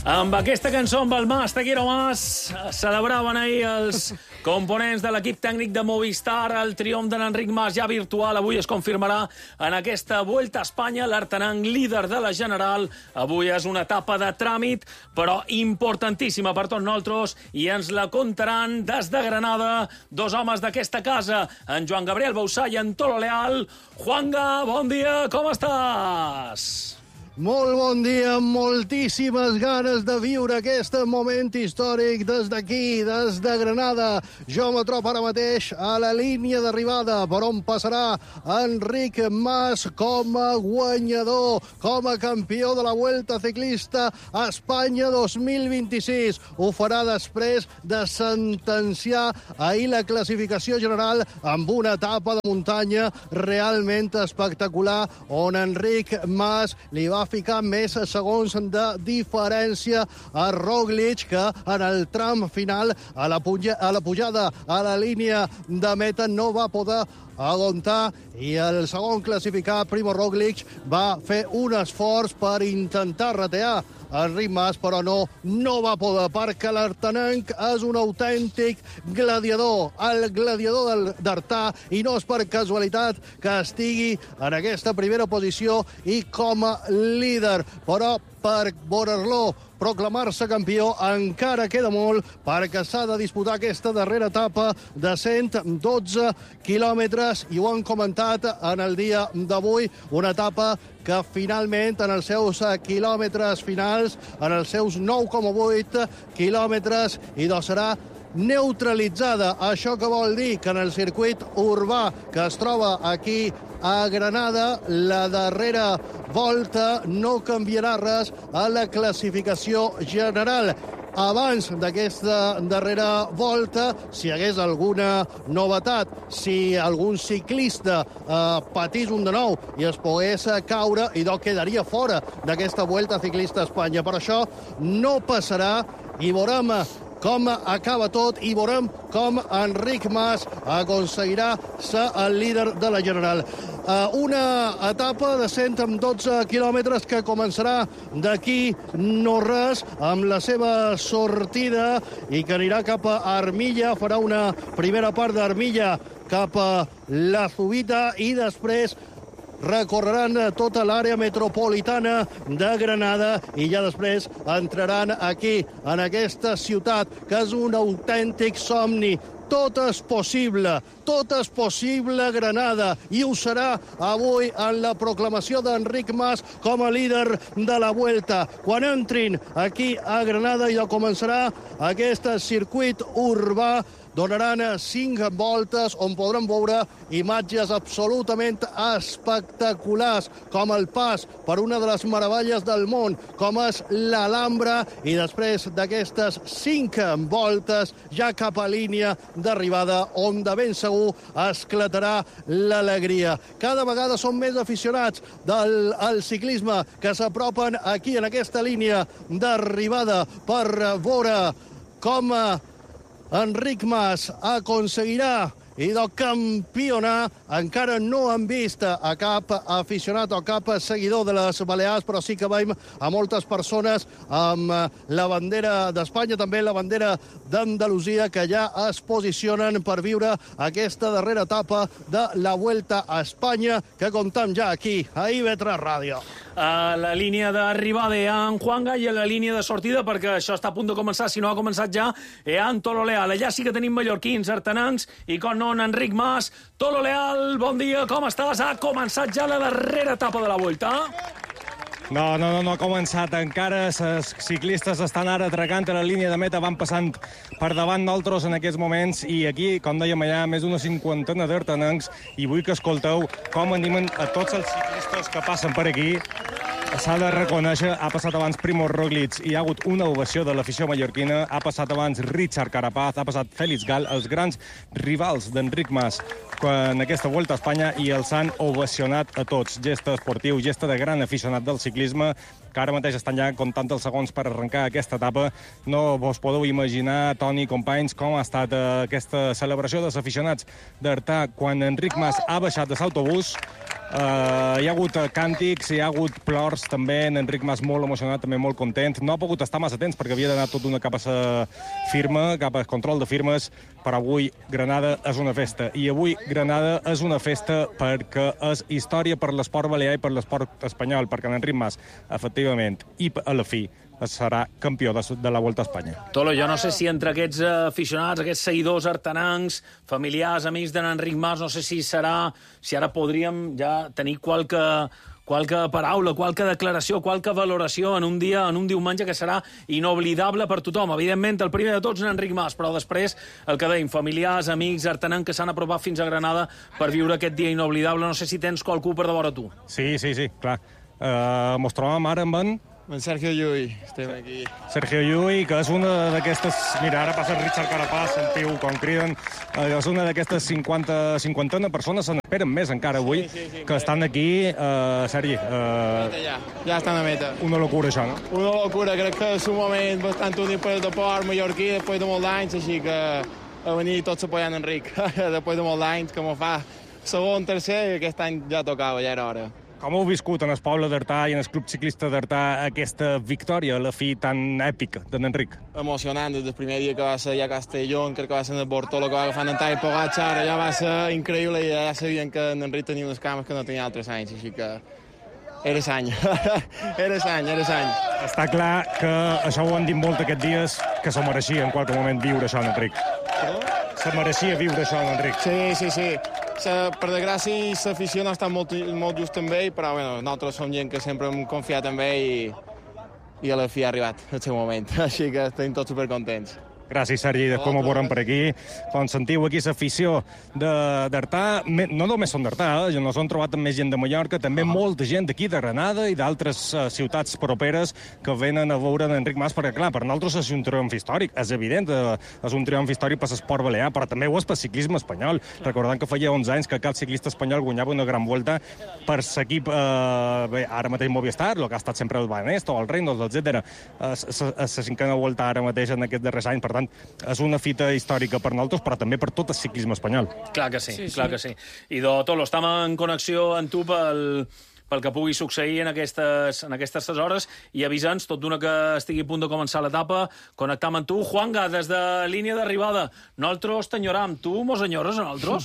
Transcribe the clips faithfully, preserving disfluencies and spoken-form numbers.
Amb aquesta cançó, amb el Mas, te quiero más, celebraven ahir els components de l'equip tècnic de Movistar el triomf de l'Enric Mas, ja virtual. Avui es confirmarà en aquesta Vuelta a Espanya l'Artanang, líder de la General. Avui és una etapa de tràmit, però importantíssima per tots nosaltres, i ens la contaran des de Granada dos homes d'aquesta casa, en Joan Gabriel Bausà i en Tolo Leal. Juanga, bon dia, com estàs? Molt bon dia, moltíssimes ganes de viure aquest moment històric des d'aquí, des de Granada. Jo me trobo ara mateix a la línia d'arribada, per on passarà Enric Mas com a guanyador, com a campió de la Vuelta Ciclista a Espanya dos mil vint-i-sis. Ho farà després de sentenciar ahir la classificació general amb una etapa de muntanya realment espectacular, on Enric Mas li va ficar més segons de diferència a Roglic, que en el tram final, a la, puja, a la pujada a la línia de meta, no va poder aguantar, i el segon classificat, Primo Roglic, va fer un esforç per intentar ratear Enric Mas, però no, no va poder, perquè l'Artanenc és un autèntic gladiador, el gladiador d'Artà, i no és per casualitat que estigui en aquesta primera posició i com a líder. Però per veure-lo proclamar-se campió encara queda molt, perquè s'ha de disputar aquesta darrera etapa de cent dotze quilòmetres, i ho han comentat en el dia d'avui, una etapa que finalment en els seus quilòmetres finals, en els seus nou coma vuit quilòmetres, i doncs serà neutralitzada. Això que vol dir que en el circuit urbà que es troba aquí a Granada, la darrera volta no canviarà res a la classificació general. Abans d'aquesta darrera volta, si hi hagués alguna novetat, si algun ciclista eh, patís un de nou i es pogués caure, i doncs quedaria fora d'aquesta Vuelta Ciclista a Espanya. Per això no passarà, i veurem com acaba tot, i veurem com Enric Mas aconseguirà ser el líder de la General. Una etapa de cent dotze quilòmetres que començarà d'aquí no res, amb la seva sortida, i que anirà cap a Armilla, farà una primera part d'Armilla cap a la Zubita, i després recorreran tota l'àrea metropolitana de Granada, i ja després entraran aquí, en aquesta ciutat, que és un autèntic somni. Tot és possible, tot és possible a Granada, i ho serà avui en la proclamació d'Enric Mas com a líder de la Vuelta. Quan entrin aquí a Granada, i començarà aquest circuit urbà, donaran cinc voltes on podrem veure imatges absolutament espectaculars, com el pas per una de les meravelles del món, com és l'Alhambra, i després d'aquestes cinc voltes ja cap a línia d'arribada, on de ben segur esclatarà l'alegria. Cada vegada són més aficionats del al ciclisme que s'apropen aquí en aquesta línia d'arribada per veure com Enric Mas aconseguirà i de campionar. Encara no han vist a cap aficionat o cap seguidor de les Balears, però sí que veiem a moltes persones amb la bandera d'Espanya, també la bandera d'Andalusia, que ja es posicionen per viure aquesta darrera etapa de la Vuelta a Espanya, que comptem ja aquí, a I V tres Ràdio. A la línia d'arribada hi ha en Juanga, i a la línia de sortida, perquè això està a punt de començar, si no ha començat ja, hi ha en Tolo Leal. Allà sí que tenim mallorquins, artanans, i com no, en Enric Mas. Tolo Leal, bon dia, com estàs? Ha començat ja la darrera etapa de la Vuelta. No, no, no, no ha començat encara. Els ciclistes estan ara atracant a la línia de meta, van passant per davant d'altres en aquests moments, i aquí, com dèiem allà, més d'una cinquantena d'artanencs, i vull que escolteu com animen a tots els ciclistes que passen per aquí. S'ha de reconèixer, ha passat abans Primo Roglic i hi ha hagut una ovació de l'afició mallorquina, ha passat abans Richard Carapaz, ha passat Félix Gal, els grans rivals d'Enric Mas en aquesta Volta a Espanya, i els han ovacionat a tots. Gesta esportiu, gesta de gran aficionat del ciclisme, que ara mateix estan ja comptant els segons per arrencar aquesta etapa. No vos podeu imaginar, Toni, companys, com ha estat aquesta celebració dels aficionats d'Artà quan Enric Mas ha baixat de l'autobús Uh, hi ha hagut càntics, hi ha hagut plors, també, en Enric Mas molt emocionat, també molt content. No ha pogut estar massa temps perquè havia d'anar tot d'una cap a sa firma, cap a control de firmes, però avui Granada és una festa. I avui Granada és una festa perquè és història per l'esport balear i per l'esport espanyol, perquè en Enric Mas, efectivament, i a la fi, serà campió de, de la Volta a Espanya. Tolo, jo no sé si entre aquests aficionats, aquests seguidors artanancs, familiars, amics d'en Enric Mas, no sé si serà, si ara podríem ja tenir qualque, qualque paraula, qualque declaració, qualque valoració en un dia, en un diumenge que serà inoblidable per tothom. Evidentment, el primer de tots, en Enric Mas, però després, el que dèiem, familiars, amics, artanancs que s'han apropat fins a Granada per viure aquest dia inoblidable. No sé si tens qualcú per de vora tu. Sí, sí, sí, clar. Uh, mos trobàvem ara amb en En Sergio Llull, estem aquí. Sergio Llull, que és una d'aquestes... Mira, ara passa el Richard Carapaz, sentiu com criden. Eh, és una d'aquestes cinquanta, cinquantena persones, se n'esperen més encara avui, sí, sí, sí, que estan aquí. Eh, Sergi... Eh, ja, ja estan a meta. Una locura, això, no? Una locura, crec que és un moment bastant únic per el deport mallorquí després de molts anys, així que a venir tots apoyant Enric, després de molts anys, que m'ho fa segon, tercer, i aquest any ja tocava, ja era hora. Com heu viscut en el poble d'Artà i en el club ciclista d'Artà aquesta victòria, a la fi tan èpica d'en Enric? Emocionant, des del primer dia que va ser ja a Castellón, crec que va ser en el Bortolo, que va agafar en Tall Pogacar, ja va ser increïble i ja sabien que en Enric tenia unes cames que no tenia altres anys, així que era l'any, era l'any, era l'any. Està clar que això ho han dit molt aquests dies, que se mereixia en qualque moment viure això en Enric. Se mereixia viure això en Enric. Sí, sí, sí. Se, per desgràcia, l'afició no ha estat molt, molt just amb ell, però bueno, nosaltres som gent que sempre hem confiat en ell i, i a la fi ha arribat el seu moment. Així que estem tots supercontents. Gràcies, Sergi. Després m'ho veurem per aquí. Com sentiu aquí l'afició d'Artà, no només són d'Artà, eh? Nos hem trobat amb més gent de Mallorca, també molta gent d'aquí de Granada i d'altres uh, ciutats properes que venen a veure d'Enric Mas, perquè clar, per nosaltres és un triomf històric, és evident, eh, és un triomf històric per l'esport balear, però també ho és per ciclisme espanyol. Recordant que feia onze anys que cap ciclista espanyol guanyava una gran volta per l'equip, eh, bé, ara mateix Movistar, el que ha estat sempre el Banesto, el Reynolds, etcètera. És la cinquena volta ara mateix en aquests darrers anys, per tant, és una fita històrica per nosaltres, però també per tot el ciclisme espanyol. Clar que sí, sí, clar sí. que sí. I de Tolo, estem en connexió amb tu pel, pel que pugui succeir en aquestes, en aquestes hores i avisa'ns, tot d'una que estigui a punt de començar l'etapa, connectam amb tu. Juanga, des de línia d'arribada, nosaltres t'enyoram. Tu mos enyores a nosaltres?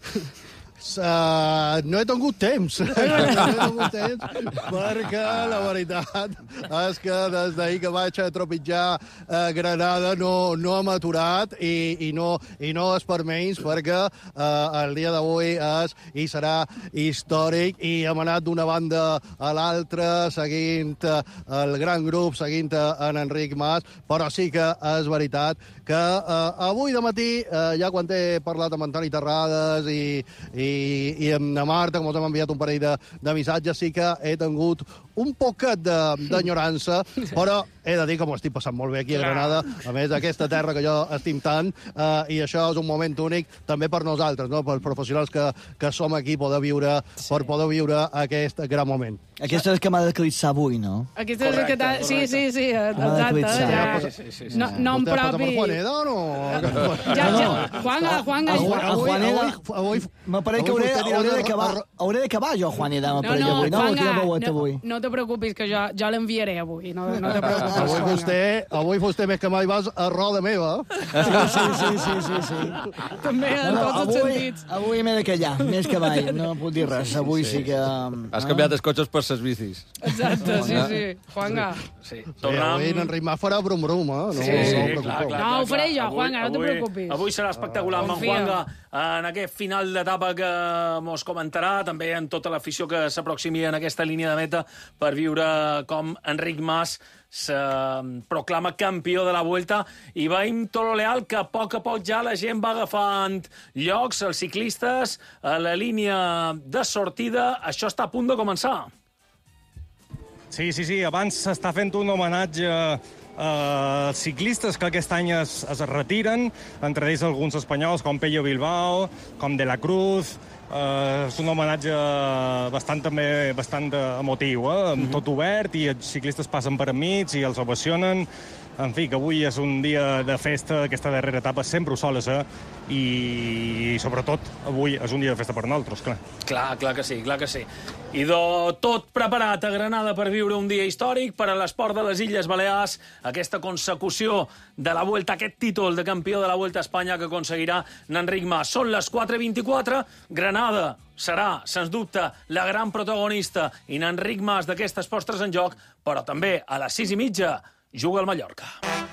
Uh, no he tingut temps. no he tingut temps perquè la veritat és que des d'ahir que vaig a tropitjar a Granada no, no hem aturat i, i, no, i no és per menys perquè uh, el dia d'avui és i serà històric i hem anat d'una banda a l'altra seguint uh, el gran grup, seguint uh, en Enric Mas, però sí que és veritat que uh, avui de matí, uh, ja quan he parlat amb Antoni Terrades i, i I, i amb la Marta, que ens hem enviat un parell de, de missatges, sí que he tingut un poquet d'enyorança, però he de dir que m'ho estic passant molt bé aquí a Granada, a més d'aquesta terra que jo estim tant, eh, i això és un moment únic també per nosaltres, no? Per professionals que, que som aquí, poder viure, sí. per poder viure aquest gran moment. Aquesta és que m'ha d'eclipsar avui, no? Aquesta és que t'ha... Sí, sí, sí, exacte. Ja. Sí, sí, sí. No, nom Vostè propi. passa per Juaneda o no? Ja, ja. Juanga, Juanga. El Juaneda... M'apareix que hauré, hauré d'acabar hauré d'acabar jo, Juaneda, m'apareix no, no, avui. No, Juanga, quina veuet avui. No, no te preocupis, que jo, jo l'enviaré avui. No, no te preocupis, Avui Juanga. vostè, avui vostè més que mai vas a roda meva. Sí, sí, sí, sí, sí, sí. També en No, tots els avui, sentits. avui m'he de callar, més que mai. No puc dir res. Avui sí, sí que... Has canviat els cotxes per ses bicis. Exacte, sí, sí. Juanga. Sí, Sí, tornem... avui en Enric Mas farà brum-brum, eh? No, Sí, no, sí, no, clar, preocupeu. clar, No, ho faré jo, Avui- Juanga, no te avui- preocupis. Avui serà espectacular amb en Confia. Juanga en aquest final d'etapa que mos comentarà, també en tota l'afició que s'aproximi en aquesta línia de meta per viure com Enric Mas se proclama campió de la Vuelta i veiem Tolo Leal que a poc a poc ja la gent va agafant llocs, els ciclistes a la línia de sortida. Això està a punt de començar. Sí, sí, sí. Abans s'està fent un homenatge a ciclistes que aquest any es, es retiren, entre ells alguns espanyols com Pello Bilbao, com De la Cruz. Uh, és un homenatge bastant, també, bastant emotiu, eh? Mm-hmm. Tot obert, i els ciclistes passen per enmig i els ovacionen. en fi, que avui és un dia de festa, aquesta darrera etapa sempre ho sol ser, i sobretot avui és un dia de festa per nosaltres, clar. Clar, clar que sí, clar que sí. I de tot preparat a Granada per viure un dia històric per a l'esport de les Illes Balears, aquesta consecució de la Vuelta, aquest títol de campió de la Vuelta a Espanya que aconseguirà n'Enric Mas. Són les quatre i vint-i-quatre, Granada serà, sens dubte, la gran protagonista i n'Enric Mas d'aquestes postres en joc, però també a les sis i mitja juga el Mallorca.